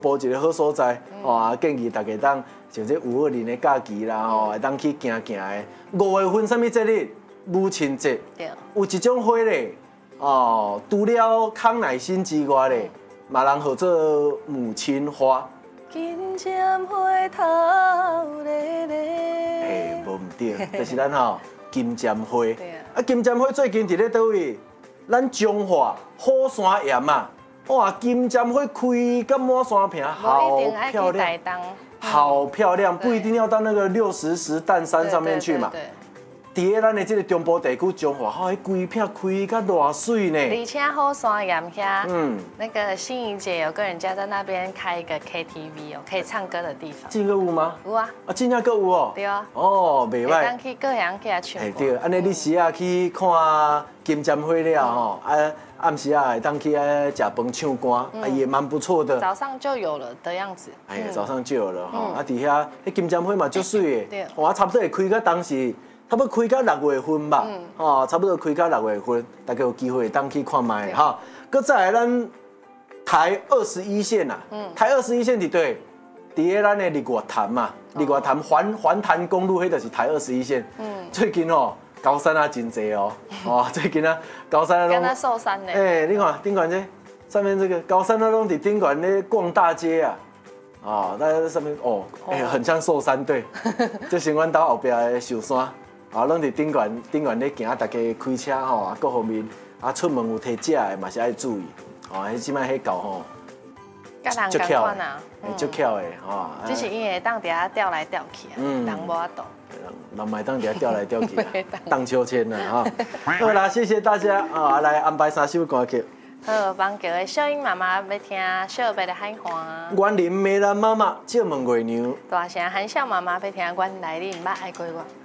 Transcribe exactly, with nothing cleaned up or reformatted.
播一个好所在，哦啊，建议大家当像这五二零的假期啦，吼，会当去行行的。五月份什么节日？母亲节。对。有一种花咧，哦，除了康乃馨之外咧，嘛人号做母亲花。金针花头咧咧。嘿，无唔对，就是咱吼金针花。对啊。啊，金针花最近伫咧倒位？咱彰化虎山岩啊。哇，金针花开甲满山坪，好漂亮，好漂亮，不一定要到那个六十石蛋山上面去嘛。伫咧咱的这个中部地区彰化，哦，迄规片开甲偌水呢。 而且虎山岩遐，嗯，那个心怡姐有跟人家在那边开一个 K T V 哦，可以唱歌的地方。 真个有吗？ 有啊。 啊，真正个有哦。 对啊。 哦，袂歹。 当去各乡去啊唱。 哎对，安尼你时啊去看金针花了吼，啊暗时啊当去啊食饭唱歌，啊也蛮不错的。 早上就有了的样子。 哎呀，早上就有了吼，啊伫遐迄金针花嘛足水的，哇，差不多会开到当时。差不多开到六月份吧，哦，差不多开到六月份，大家有机会当去看卖哈。搁再来咱台二十一线呐，台二十一线伫对，伫个咱的日月潭嘛，日月潭环环潭公路，迄就是台二十一线。最近哦，高山啊真济哦，哦，最近啊高山啊跟他寿山呢。 哎，你看顶管这上面这个高山啊拢伫顶管咧逛大街啊。啊，在上面哦，哎，很像寿山对，这是阮兜后壁的寿山。啊，拢伫顶悬顶悬咧行，大家开车吼，啊各方面啊出门有摕食的嘛是爱注意，哦，迄即摆迄狗吼， 足巧的， 足巧的吼。 只是因为当伫遐调来调去啊，人无法度。 人买当伫遐调来调去啊，荡秋千了哈。好啦，谢谢大家啊，来安排三首歌曲。 好，帮叫的小英妈妈要听小白的海花。 阮林梅兰妈妈借问月娘。 大声喊笑妈妈要听阮来恁捌爱过我。